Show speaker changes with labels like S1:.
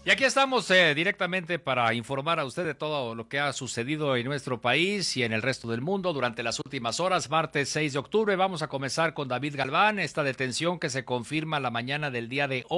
S1: Y aquí estamos directamente para informar a usted de todo lo que ha sucedido en nuestro país y en el resto del mundo durante las últimas horas, martes 6 de octubre. Vamos a comenzar con David Galván, esta detención que se confirma la mañana del día de hoy.